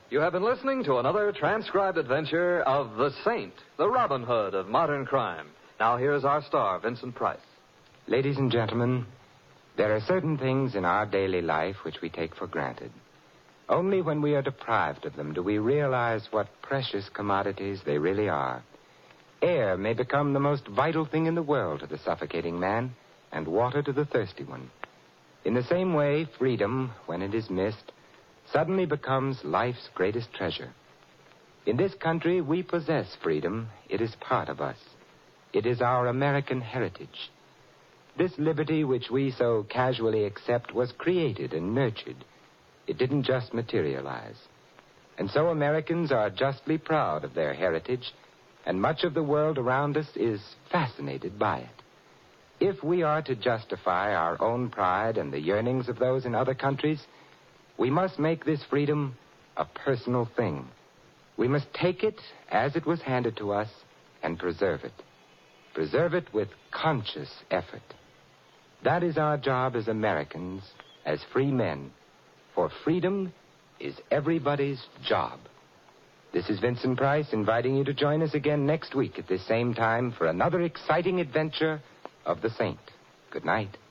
You have been listening to another transcribed adventure of the Saint, the Robin Hood of modern crime. Now here's our star, Vincent Price. Ladies and gentlemen, there are certain things in our daily life which we take for granted. Only when we are deprived of them do we realize what precious commodities they really are. Air may become the most vital thing in the world to the suffocating man, and water to the thirsty one. In the same way, freedom, when it is missed, suddenly becomes life's greatest treasure. In this country, we possess freedom. It is part of us. It is our American heritage. This liberty which we so casually accept was created and nurtured. It didn't just materialize. And so Americans are justly proud of their heritage, and much of the world around us is fascinated by it. If we are to justify our own pride and the yearnings of those in other countries, we must make this freedom a personal thing. We must take it as it was handed to us and preserve it. Preserve it with conscious effort. That is our job as Americans, as free men. For freedom is everybody's job. This is Vincent Price inviting you to join us again next week at this same time for another exciting adventure of the Saint. Good night.